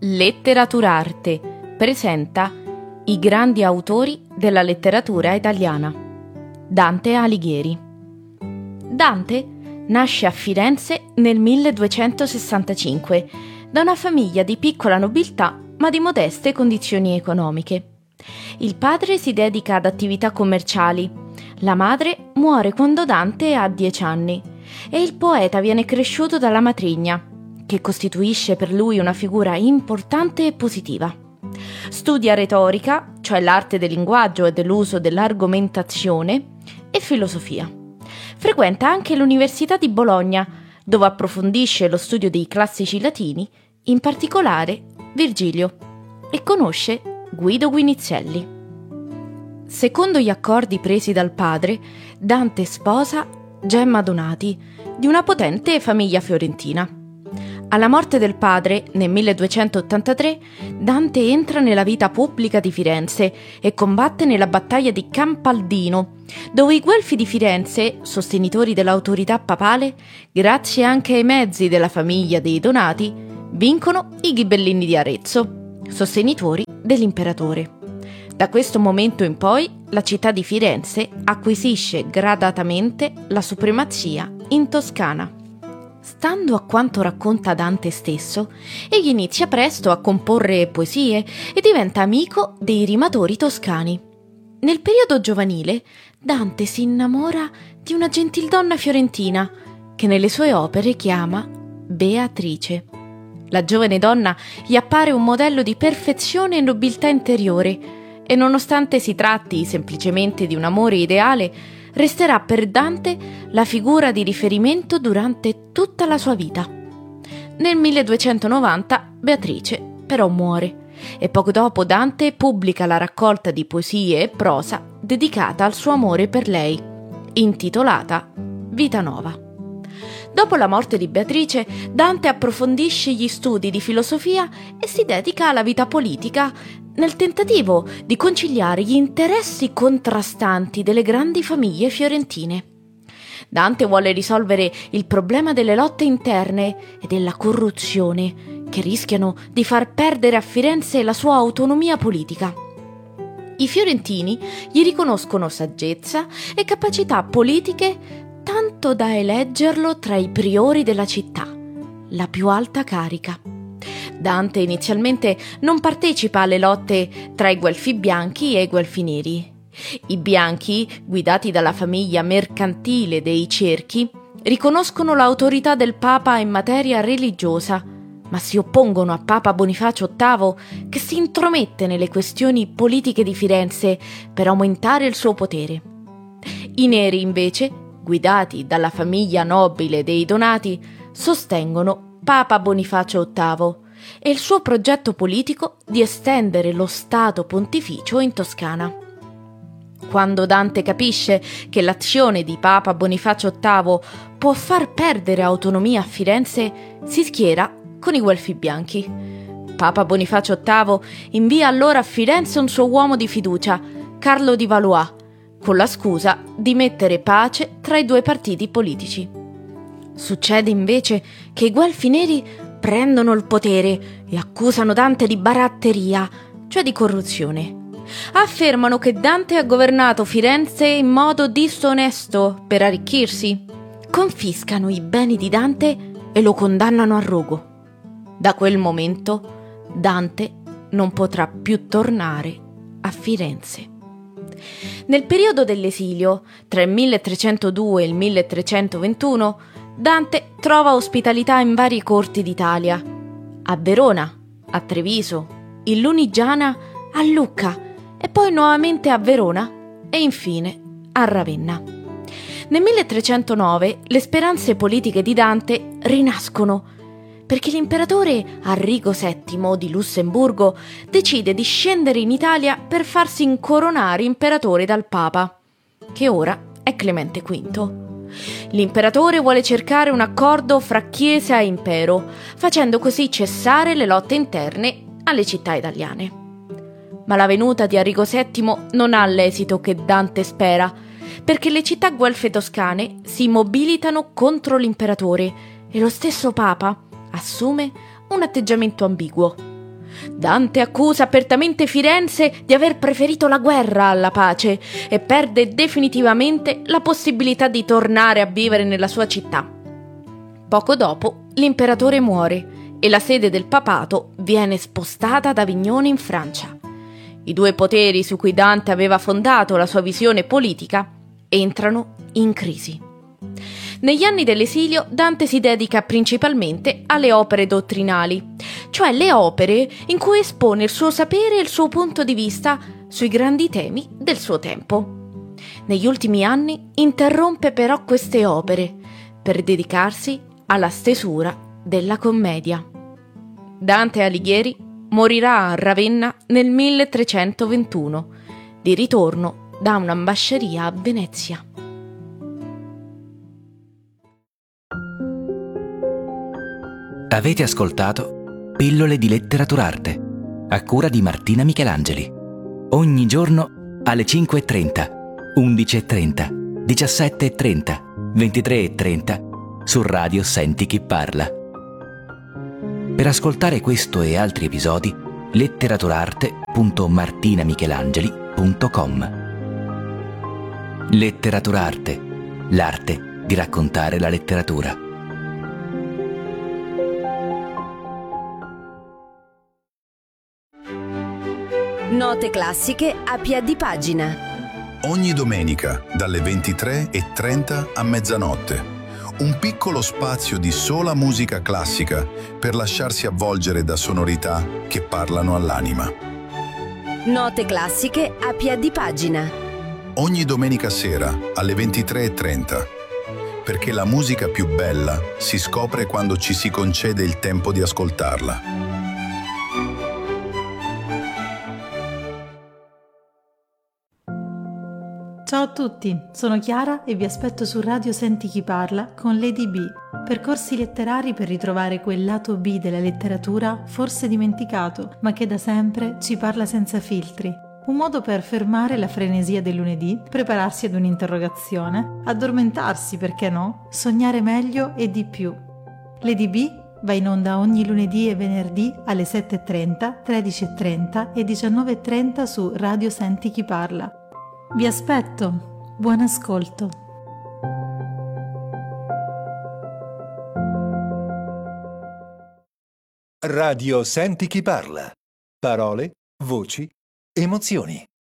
Letteraturarte presenta i grandi autori della letteratura italiana. Dante Alighieri. Dante nasce a Firenze nel 1265 da una famiglia di piccola nobiltà ma di modeste condizioni economiche. Il padre si dedica ad attività commerciali, la madre muore quando Dante ha 10 anni e il poeta viene cresciuto dalla matrigna, che costituisce per lui una figura importante e positiva. Studia retorica, cioè l'arte del linguaggio e dell'uso dell'argomentazione, e filosofia. Frequenta anche l'Università di Bologna, dove approfondisce lo studio dei classici latini, in particolare Virgilio, e conosce Guido Guinizelli. Secondo gli accordi presi dal padre, Dante sposa Gemma Donati, di una potente famiglia fiorentina. Alla morte del padre, nel 1283, Dante entra nella vita pubblica di Firenze e combatte nella battaglia di Campaldino, dove i Guelfi di Firenze, sostenitori dell'autorità papale, grazie anche ai mezzi della famiglia dei Donati, vincono i Ghibellini di Arezzo, sostenitori dell'imperatore. Da questo momento in poi, la città di Firenze acquisisce gradatamente la supremazia in Toscana. Stando a quanto racconta Dante stesso, egli inizia presto a comporre poesie e diventa amico dei rimatori toscani. Nel periodo giovanile, Dante si innamora di una gentildonna fiorentina che nelle sue opere chiama Beatrice. La giovane donna gli appare un modello di perfezione e nobiltà interiore e, nonostante si tratti semplicemente di un amore ideale, resterà per Dante la figura di riferimento durante tutta la sua vita. Nel 1290 Beatrice però muore e poco dopo Dante pubblica la raccolta di poesie e prosa dedicata al suo amore per lei, intitolata Vita Nova. Dopo la morte di Beatrice, Dante approfondisce gli studi di filosofia e si dedica alla vita politica nel tentativo di conciliare gli interessi contrastanti delle grandi famiglie fiorentine. Dante vuole risolvere il problema delle lotte interne e della corruzione che rischiano di far perdere a Firenze la sua autonomia politica. I fiorentini gli riconoscono saggezza e capacità politiche tanto da eleggerlo tra i priori della città, la più alta carica. Dante inizialmente non partecipa alle lotte tra i Guelfi bianchi e i Guelfi neri. I bianchi, guidati dalla famiglia mercantile dei Cerchi, riconoscono l'autorità del Papa in materia religiosa, ma si oppongono a Papa Bonifacio VIII, che si intromette nelle questioni politiche di Firenze per aumentare il suo potere. I neri, invece, guidati dalla famiglia nobile dei Donati, sostengono Papa Bonifacio VIII e il suo progetto politico di estendere lo Stato pontificio in Toscana. Quando Dante capisce che l'azione di Papa Bonifacio VIII può far perdere autonomia a Firenze, si schiera con i Guelfi bianchi. Papa Bonifacio VIII invia allora a Firenze un suo uomo di fiducia, Carlo di Valois, con la scusa di mettere pace tra i due partiti politici. Succede invece che i Guelfi neri prendono il potere e accusano Dante di baratteria, cioè di corruzione. Affermano che Dante ha governato Firenze in modo disonesto per arricchirsi. Confiscano i beni di Dante e lo condannano a rogo. Da quel momento Dante non potrà più tornare a Firenze. Nel periodo dell'esilio, tra il 1302 e il 1321, Dante trova ospitalità in varie corti d'Italia, a Verona, a Treviso, in Lunigiana, a Lucca e poi nuovamente a Verona e infine a Ravenna. Nel 1309 le speranze politiche di Dante rinascono perché l'imperatore Arrigo VII di Lussemburgo decide di scendere in Italia per farsi incoronare imperatore dal Papa, che ora è Clemente V. L'imperatore vuole cercare un accordo fra Chiesa e Impero, facendo così cessare le lotte interne alle città italiane. Ma la venuta di Arrigo VII non ha l'esito che Dante spera, perché le città guelfe toscane si mobilitano contro l'imperatore e lo stesso Papa assume un atteggiamento ambiguo. Dante accusa apertamente Firenze di aver preferito la guerra alla pace e perde definitivamente la possibilità di tornare a vivere nella sua città. Poco dopo, l'imperatore muore e la sede del papato viene spostata ad Avignone in Francia. I due poteri su cui Dante aveva fondato la sua visione politica entrano in crisi. Negli anni dell'esilio Dante si dedica principalmente alle opere dottrinali, cioè le opere in cui espone il suo sapere e il suo punto di vista sui grandi temi del suo tempo. Negli ultimi anni interrompe però queste opere per dedicarsi alla stesura della commedia. Dante Alighieri morirà a Ravenna nel 1321, di ritorno da un'ambasceria a Venezia. Avete ascoltato Pillole di Letteraturarte, a cura di Martina Michelangeli. Ogni giorno alle 5:30, 11:30, 17:30, 23:30 su Radio Senti Chi Parla. Per ascoltare questo e altri episodi, letteraturarte.martinamichelangeli.com. Letteraturarte, l'arte di raccontare la letteratura. Note classiche a piedi pagina. Ogni domenica dalle 23:30 a mezzanotte. Un piccolo spazio di sola musica classica per lasciarsi avvolgere da sonorità che parlano all'anima. Note classiche a piedi pagina. Ogni domenica sera alle 23:30. Perché la musica più bella si scopre quando ci si concede il tempo di ascoltarla. Ciao a tutti, sono Chiara e vi aspetto su Radio Senti Chi Parla con Lady B, percorsi letterari per ritrovare quel lato B della letteratura forse dimenticato, ma che da sempre ci parla senza filtri. Un modo per fermare la frenesia del lunedì, prepararsi ad un'interrogazione, addormentarsi, perché no, sognare meglio e di più. Lady B va in onda ogni lunedì e venerdì alle 7:30, 13:30 e 19:30 su Radio Senti Chi Parla. Vi aspetto, buon ascolto. Radio Senti Chi Parla. Parole, voci, emozioni.